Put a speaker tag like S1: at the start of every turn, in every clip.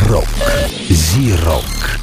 S1: Рок. Зи-рок.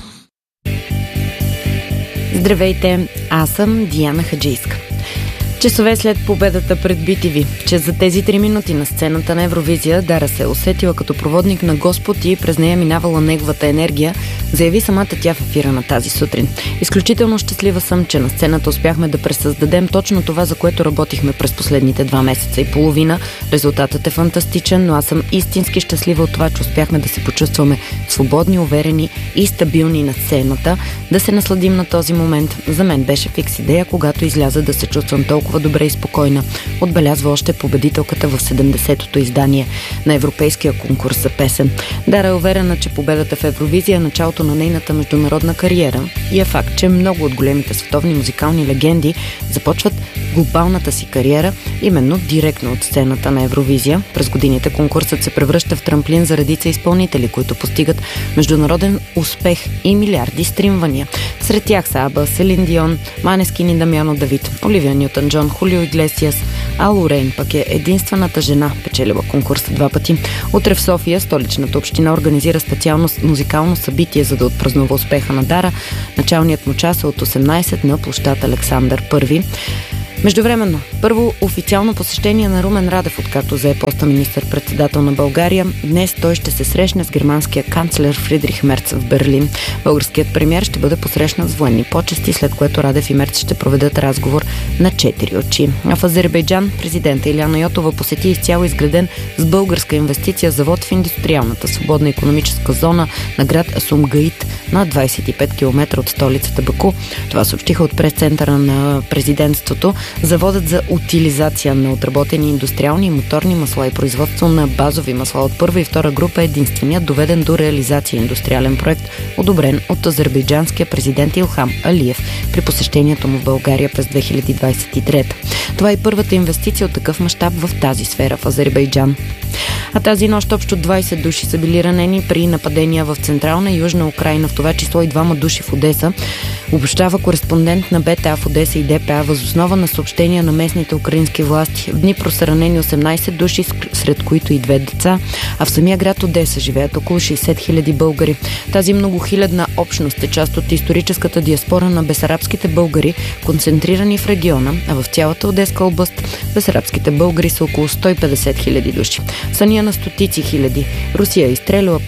S2: Здравейте, аз съм Диана Хаджийска. Часове след победата пред BTV, че за тези 3 минути на сцената на Евровизия Дара се усетила като проводник на Господ и през нея минавала неговата енергия, заяви самата тя в ефира на тази сутрин. Изключително щастлива съм, че на сцената успяхме да пресъздадем точно това, за което работихме през последните 2 месеца и половина. Резултатът е фантастичен, но аз съм истински щастлива от това, че успяхме да се почувстваме свободни, уверени и стабилни на сцената, да се насладим на този момент. За мен беше фикс идея, когато изляза, да се чувствам толкова добре и спокойна, отбелязва още победителката в 70-то издание на европейския конкурс за песен. Дара е уверена, че победата в Евровизия е началото на нейната международна кариера и е факт, че много от големите световни музикални легенди започват глобалната си кариера именно директно от сцената на Евровизия. През годините конкурсът се превръща в трамплин за редица изпълнители, които постигат международен успех и милиарди стримвания. Сред тях са Аба, Селин Дион, Манескин и Дамяно Давид, Оливия Нютън Джон, Хулио Иглесиас, а Лорейн пък е единствената жена, печелила конкурса 2 пъти. Утре в София столичната община организира специално музикално събитие, за да отпразнува успеха на Дара. Началният му час е от 18 на площад Александър I. Междувременно, първо официално посещение на Румен Радев, откакто зае поста министър-председател на България. Днес той ще се срещне с германския канцлер Фридрих Мерц в Берлин. Българският премиер ще бъде посрещнат с военни почести, след което Радев и Мерц ще проведат разговор на 4 очи. А в Азербайджан президента Иляна Йотова посети изцяло изграден с българска инвестиция завод в индустриалната свободна икономическа зона на град Сумгаит на 25 км от столицата Баку. Това съобщиха от прес-центъра на президентството. Заводът за утилизация на отработени индустриални и моторни масла и производство на базови масла от първа и втора група е единственият доведен до реализация индустриален проект, одобрен от азербайджанския президент Илхам Алиев при посещението му в България през 2023. Това е първата инвестиция от такъв мащаб в тази сфера в Азербайджан. А тази нощ общо 20 души са били ранени при нападения в Централна и Южна Украйна, в това число и 2 души в Одеса. Обобщава кореспондент на БТА в Одеса и ДПА въз основа на съобщения на местните украински власти. В Днипро са ранени 18 души, сред които и 2 деца, а в самия град Одеса живеят около 60 000 българи. Тази многохилядна общност е част от историческата диаспора на бесарабските българи, концентрирани в региона, а в цялата Одеска област бесарабските българи са около 150 000 души. Съня на стотици хиляди. Русия е изстреляла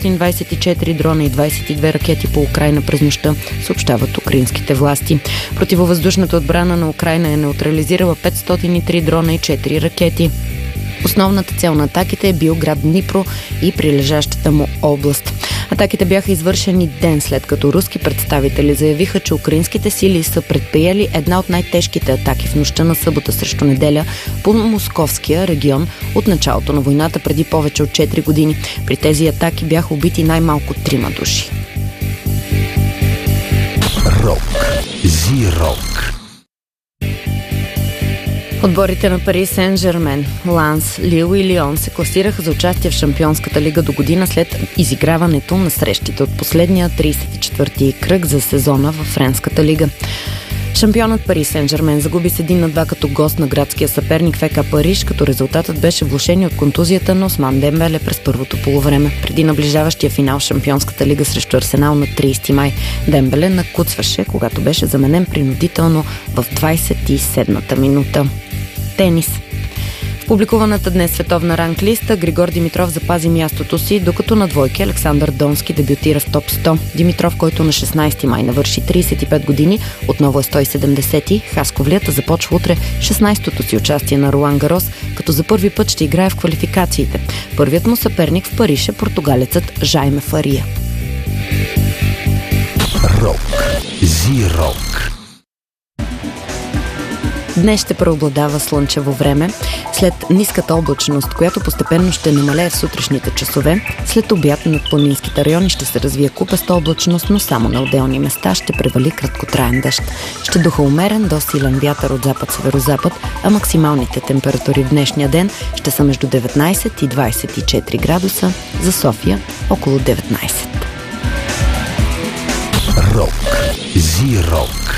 S2: 524 дрона и 22 ракети по Украйна през нощта, съобщават украинските власти. Противовъздушната отбрана на Украйна е неутрализирала 503 дрона и 4 ракети. Основната цел на атаките е бил град Днипро и прилежащата му област. Атаките бяха извършени ден след като руски представители заявиха, че украинските сили са предприели една от най-тежките атаки в нощта на събота срещу неделя по Московския регион от началото на войната преди повече от 4 години. При тези атаки бяха убити най-малко 3 души.
S1: Рок. Зи-рок.
S2: Отборите на Пари Сен-Жермен, Ланс, Лил и Лион се класираха за участие в Шампионската лига до година след изиграването на срещите от последния 34-ти кръг за сезона в Френската лига. Шампионът Пари Сен-Жермен загуби с 1-2 като гост на градския съперник ФК Париж, като резултатът беше влошен от контузията на Осман Дембеле през първото полувреме. Преди наближаващия финал в Шампионската лига срещу Арсенал на 30 май, Дембеле накуцваше, когато беше заменен принудително в 27-та минута. Тенис. В публикуваната днес световна ранглиста Григор Димитров запази мястото си, докато на двойки Александър Донски дебютира в топ 100. Димитров, който на 16 май навърши 35 години, отново е 170-ти. Хасковлията започва утре 16-то си участие на Ролан Гарос, като за първи път ще играе в квалификациите. Първият му съперник в Париж е португалецът Жайме Фария.
S1: Рок. Зи-рок.
S2: Днес ще преобладава слънчево време, след ниската облачност, която постепенно ще намалее в сутрешните часове. След обяд над планинските райони ще се развие купеста облачност, но само на отделни места ще превали краткотраен дъжд. Ще духа умерен до силен вятър от запад-северозапад, а максималните температури в днешния ден ще са между 19 и 24 градуса, за София около 19.
S1: Рок. Зи-рок.